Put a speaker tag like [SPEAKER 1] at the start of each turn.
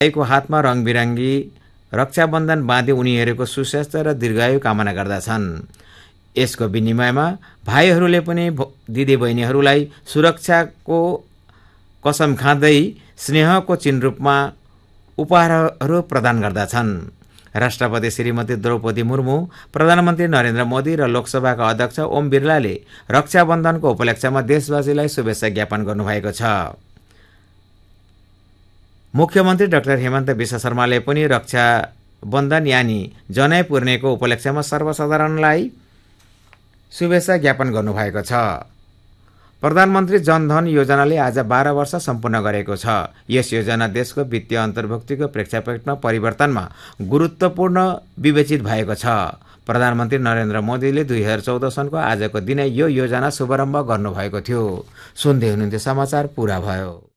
[SPEAKER 1] को हातमा रङबिरङ्गी रक्षाबन्धन बाँधे उनीहरूको सुस्वास्थ्य र दीर्घायु कामना गर्दछन्। यसको विनिमयमा भाइहरूले पनि दिदीबहिनीहरूलाई सुरक्षाको कसम खाँदै स्नेहको चिन्हरूपमा उपहारहरू प्रदान गर्दछन्। राष्ट्रपति श्रीमती द्रौपदी मुर्मू, प्रधानमन्त्री नरेन्द्र मोदी र लोकसभाका अध्यक्ष ओम बिरलाले रक्षाबन्धनको उपलक्ष्यमा देशवासीलाई शुभेच्छा ज्ञापन गर्नुभएको छ। मुख्यमन्त्री डाक्टर हेमन्त विश्व शर्माले पनि रक्षाबन्धन यानी जनै पूर्णेको उपलक्ष्यमा सर्वसाधारणलाई शुभेच्छा ज्ञापन गर्नुभएको छ। प्रधानमन्त्री जनधन योजनाले आज 12 वर्ष सम्पूर्ण गरेको छ। यस योजना देशको वित्तीय अन्तर्भुक्तिको प्रेक्षापटमा परिवर्तनमा गुरुत्वपूर्ण विवेचित भएको छ। प्रधानमन्त्री नरेन्द्र मोदीले 2014 सनको आजको दिनै यो योजना शुभारम्भ गर्नुभएको थियो। सुन्दै हुनुहुन्थ्यो समाचार पुरा भयो।